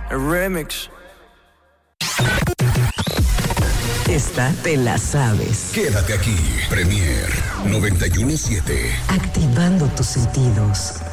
El remix. Esta te la sabes. Quédate aquí. Premier 91.7. Activando tus sentidos.